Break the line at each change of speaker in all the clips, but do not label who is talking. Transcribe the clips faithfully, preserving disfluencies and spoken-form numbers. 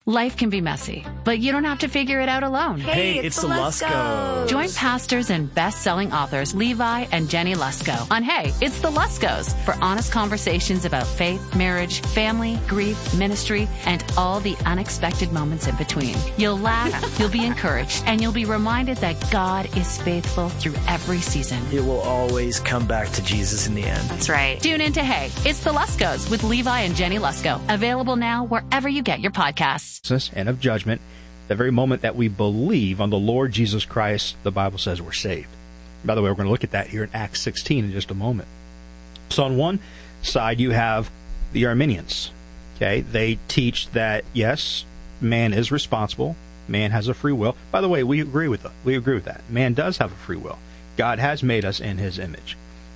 Life can be messy, but you don't have to figure it out alone.
Hey,
Hey,
it's,
it's
the
the
Luskos.
Join pastors and best-selling authors Levi and Jenny Lusko on Hey, It's the Luskos for honest conversations about faith, marriage, family, grief, ministry, and all the unexpected moments in between. You'll laugh, you'll be encouraged, and you'll be reminded that God is faithful through every season.
It will always come back to Jesus in the end.
That's right. Tune in to Hey, It's the Luskos with Levi and Jenny Lusko. Available now wherever you get your podcasts.
And of judgment, the very moment that we believe on the Lord Jesus Christ, the Bible says we're saved. By the way, we're going to look at that here in Acts sixteen in just a moment. So on one side, you have the Arminians. Okay, they teach that, yes, man is responsible. Man has a free will. By the way, we agree with that. We agree with that. Man does have a free will. God has made us in his image.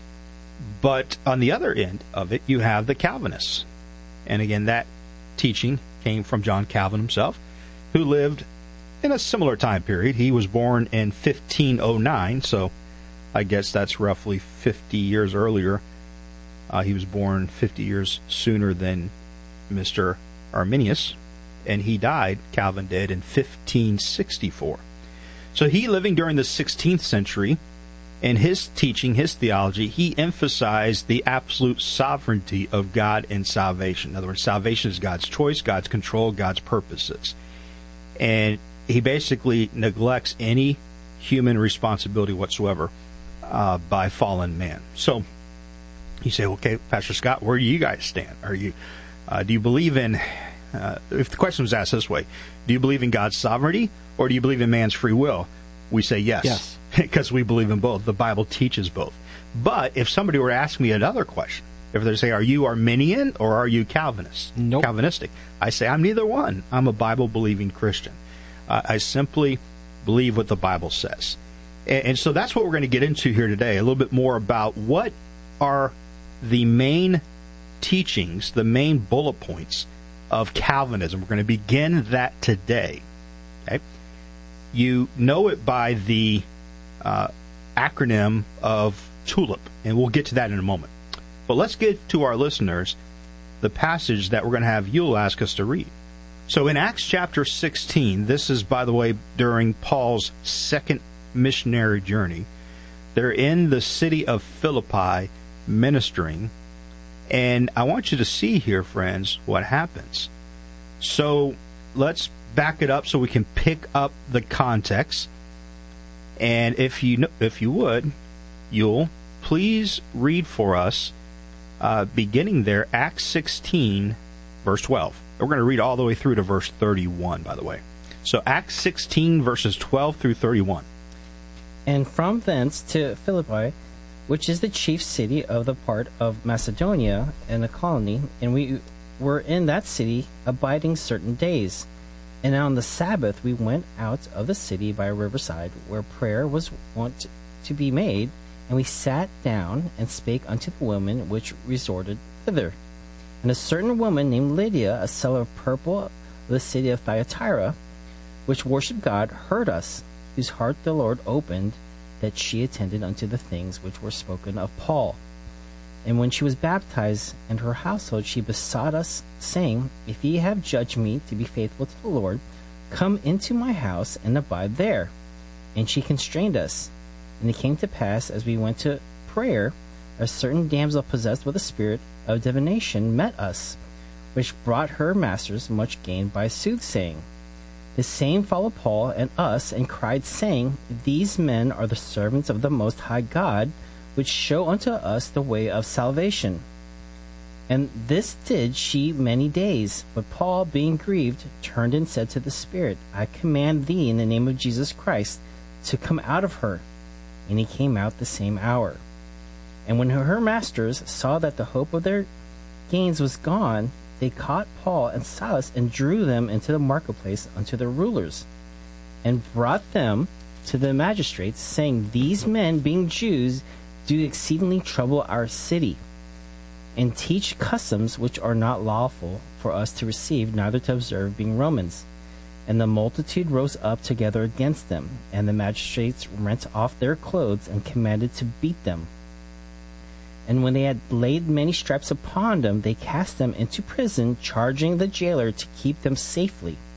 But on the other end of it, you have the Calvinists. And again, that teaching came from John Calvin himself, who lived in a similar time period. He was born in fifteen oh nine, so I guess that's roughly fifty years earlier. Uh, he was born fifty years sooner than Mister Arminius, and he died, Calvin did, in fifteen sixty-four. So he, living during the sixteenth century, in his teaching, his theology, he emphasized the absolute sovereignty of God in salvation. In other words, salvation is God's choice, God's control, God's purposes. And he basically neglects any human responsibility whatsoever uh, by fallen man. So you say, okay, Pastor Scott, where do you guys stand? Are you, uh, do you believe in, uh, if the question was asked this way, do you believe in God's sovereignty or do you believe in man's free will? We say yes.
Yes.
Because we believe in both. The Bible teaches both. But if somebody were to ask me another question, if they say, are you Arminian or are you Calvinist?
Nope.
Calvinistic. I say, I'm neither one. I'm a Bible-believing Christian. Uh, I simply believe what the Bible says. And, and so that's what we're going to get into here today, a little bit more about what are the main teachings, the main bullet points of Calvinism. We're going to begin that today. Okay? You know it by the uh, acronym of TULIP, and we'll get to that in a moment. But let's get to our listeners the passage that we're going to have you'll ask us to read. So in Acts chapter sixteen, this is, by the way, during Paul's second missionary journey. They're in the city of Philippi ministering, and I want you to see here, friends, what happens. So let's back it up so we can pick up the context. And if you if you would, you'll please read for us, uh, beginning there, Acts sixteen, verse twelve. We're going to read all the way through to verse thirty-one, by the way. So Acts sixteen, verses twelve through thirty-one.
And from thence to Philippi, which is the chief city of the part of Macedonia and a colony, and we were in that city abiding certain days. And on the Sabbath we went out of the city by a riverside, where prayer was wont to be made, and we sat down and spake unto the women which resorted thither. And a certain woman named Lydia, a seller of purple of the city of Thyatira, which worshipped God, heard us, whose heart the Lord opened, that she attended unto the things which were spoken of Paul. And when she was baptized and her household, she besought us, saying, If ye have judged me to be faithful to the Lord, come into my house and abide there. And she constrained us. And it came to pass, as we went to prayer, a certain damsel possessed with a spirit of divination met us, which brought her masters much gain by soothsaying. The same followed Paul and us, and cried, saying, These men are the servants of the Most High God, which show unto us the way of salvation. And this did she many days. But Paul, being grieved, turned and said to the Spirit, I command thee in the name of Jesus Christ to come out of her. And he came out the same hour. And when her masters saw that the hope of their gains was gone, they caught Paul and Silas and drew them into the marketplace unto the rulers, and brought them to the magistrates, saying, These men, being Jews, do exceedingly trouble our city, and teach customs which are not lawful for us to receive, neither to observe, being Romans. And the multitude rose up together against them, and the magistrates rent off their clothes, and commanded to beat them. And when they had laid many stripes upon them, they cast them into prison, charging the jailer to keep them safely.